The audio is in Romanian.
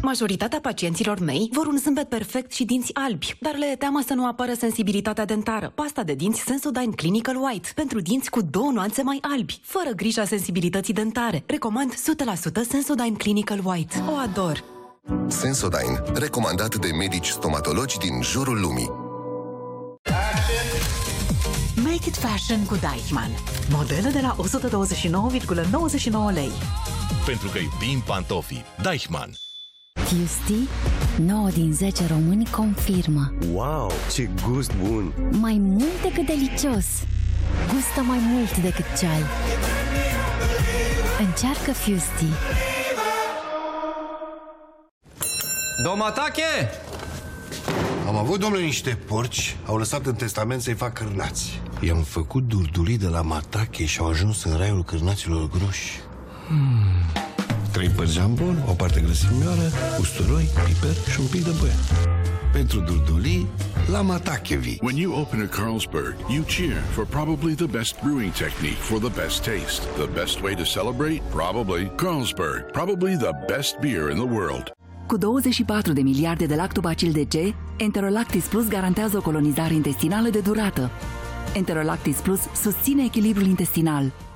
Majoritatea pacienților mei vor un zâmbet perfect și dinți albi, dar le e teamă să nu apară sensibilitatea dentară. Pasta de dinți Sensodyne Clinical White, pentru dinți cu 2 nuanțe mai albi, fără grija sensibilității dentare. Recomand 100% Sensodyne Clinical White. O ador! Sensodyne, recomandat de medici stomatologi din jurul lumii. Make it fashion cu Deichmann. Modele de la 129,99 lei. Pentru că iubim pantofii. Deichmann. Tuesday, 9 din 10 români confirmă. Wow, ce gust bun! Mai mult decât delicios. Gustă mai mult decât ceai. Încearcă Fusti. Domatache! Am avut, domnule, niște porci. Au lăsat în testament să-i fac cârnați. I-am făcut durdulii de la Matache și au ajuns în raiul cârnaților groși. 3 părți jambon, o parte grăsimioară, usturoi, piper și un pic de băiat. Pentru durdulii, la Matachevi. When you open a Carlsberg, you cheer for probably the best brewing technique for the best taste. The best way to celebrate? Probably Carlsberg. Probably the best beer in the world. Cu 24 de miliarde de lactobacil de C, Enterolactis Plus garantează o colonizare intestinală de durată. Enterolactis Plus susține echilibrul intestinal.